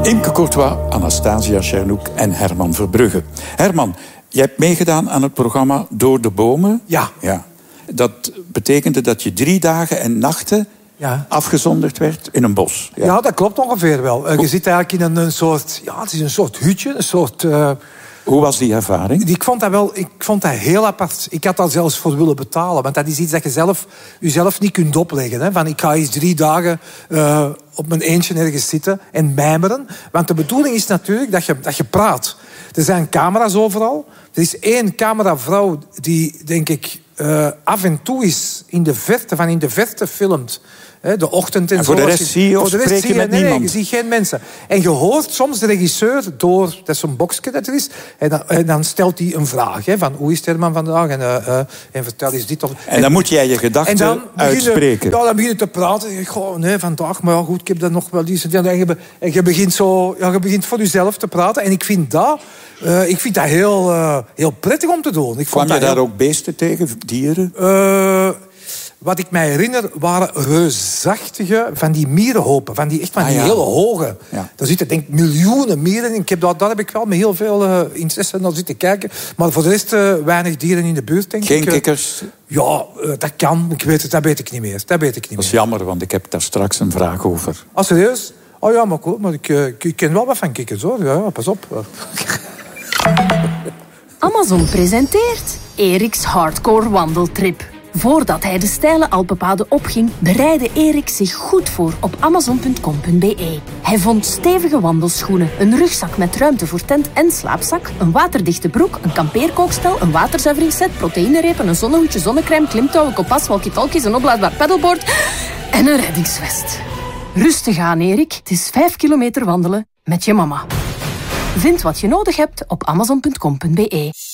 Imke Courtois, Anastasia Tjernoek en Herman Verbrugge. Herman, je hebt meegedaan aan het programma Door de Bomen. Ja. Dat betekende dat je 3 dagen en nachten afgezonderd werd in een bos. Ja, dat klopt ongeveer wel. Je zit eigenlijk in een soort... Ja, het is een soort hutje, een soort... Hoe was die ervaring? Ik vond dat heel apart. Ik had daar zelfs voor willen betalen. Want dat is iets dat je jezelf niet kunt opleggen. Hè? Van, ik ga eens 3 dagen op mijn eentje ergens zitten en mijmeren. Want de bedoeling is natuurlijk dat je praat. Er zijn camera's overal. Er is 1 cameravrouw die, denk ik, af en toe is in de verte filmt. De ochtend en voor de rest zie je of spreek je met niemand? Nee, je ziet geen mensen. En je hoort soms de regisseur door... Dat is zo'n boxje dat er is. En dan stelt hij een vraag. Hè, van hoe is het Herman vandaag? En vertel eens dit. En dan moet jij je gedachten uitspreken. Dan begin je te praten. En nee, vandaag, maar ja, goed, ik heb dat nog wel iets. En je begint voor jezelf te praten. En ik vind dat heel prettig om te doen. Kwam je daar ook beesten tegen, dieren? Wat ik mij herinner waren reusachtige van die mierenhopen. Van die echt van die hele hoge. Ja. Daar zitten denk ik miljoenen mieren in. Daar heb ik wel met heel veel interesse naar zitten kijken. Maar voor de rest weinig dieren in de buurt, denk ik. Geen kikkers? Ja, dat kan. Ik weet het, dat weet ik niet meer. Dat is jammer, want ik heb daar straks een vraag over. Ah, serieus? Oh ja, maar cool. Maar ik ken wel wat van kikkers, hoor. Ja, pas op. Amazon presenteert Eriks Hardcore Wandeltrip. Voordat hij de steile Alpenpaden opging, bereidde Erik zich goed voor op Amazon.com.be. Hij vond stevige wandelschoenen, een rugzak met ruimte voor tent en slaapzak, een waterdichte broek, een kampeerkookstel, een waterzuiveringsset, proteïnerepen, een zonnehoedje, zonnecrème, klimtouwen, kompas, walkie-talkies, een opblaasbaar pedalboard en een reddingsvest. Rustig aan, Erik. Het is 5 kilometer wandelen met je mama. Vind wat je nodig hebt op Amazon.com.be.